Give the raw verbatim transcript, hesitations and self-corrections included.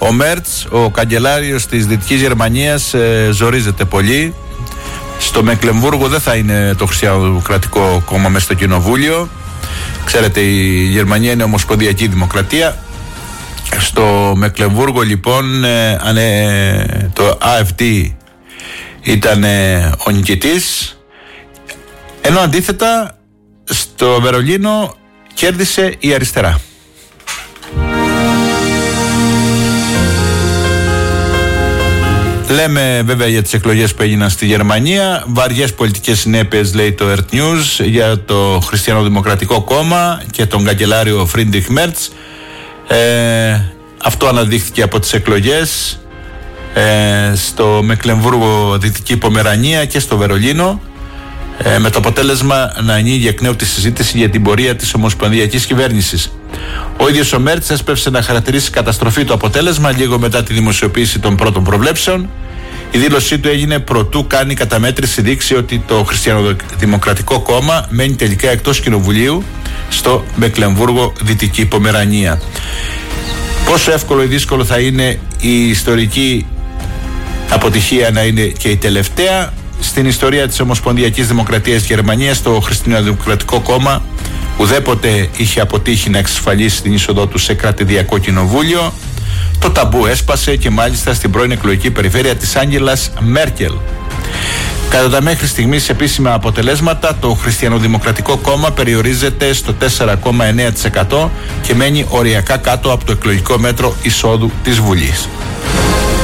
Ο Μέρτς, ο καγκελάριος της Δυτικής Γερμανίας, ε, ζορίζεται πολύ. Στο Μεκλεμβούργο δεν θα είναι το Χριστιανοδημοκρατικό κόμμα μέσα στο κοινοβούλιο. Ξέρετε, η Γερμανία είναι ομοσπονδιακή δημοκρατία. Στο Μεκλεμβούργο λοιπόν ε, ε, το Α Εφ Ντι ήταν ε, ο νικητής, ενώ αντίθετα στο Βερολίνο κέρδισε η αριστερά. Λέμε βέβαια για τις εκλογές που έγιναν στη Γερμανία. Βαριές πολιτικές συνέπειες, λέει το Ερτ Νιούζ, για το Χριστιανοδημοκρατικό κόμμα και τον καγκελάριο Φρίντριχ Μέρτς. Ε, αυτό αναδείχθηκε από τις εκλογές ε, στο Μεκλεμβούργο, Δυτική Πομερανία και στο Βερολίνο, ε, με το αποτέλεσμα να ανοίγει εκ νέου τη συζήτηση για την πορεία της ομοσπονδιακής κυβέρνησης. Ο ίδιος ο Μέρτς έσπευσε να χαρακτηρίσει καταστροφή το αποτέλεσμα λίγο μετά τη δημοσιοποίηση των πρώτων προβλέψεων. Η δήλωσή του έγινε προτού κάνει καταμέτρηση δείξει ότι το Χριστιανοδημοκρατικό κόμμα μένει τελικά εκτός κοινοβουλίου στο Μεκλεμβούργο, Δυτική Πομερανία. Πόσο εύκολο ή δύσκολο θα είναι η ιστορική αποτυχία να είναι και η τελευταία? Στην ιστορία της Ομοσπονδιακής Δημοκρατίας Γερμανίας, το Χριστιανοδημοκρατικό κόμμα ουδέποτε είχε αποτύχει να εξασφαλίσει την είσοδό του σε κρατηδιακό κοινοβούλιο. Το ταμπού έσπασε και μάλιστα στην πρώην εκλογική περιφέρεια της Άγγελας Μέρκελ. Κατά τα μέχρι στιγμής επίσημα αποτελέσματα, το Χριστιανοδημοκρατικό κόμμα περιορίζεται στο τέσσερα κόμμα εννέα τοις εκατό και μένει οριακά κάτω από το εκλογικό μέτρο εισόδου της Βουλής.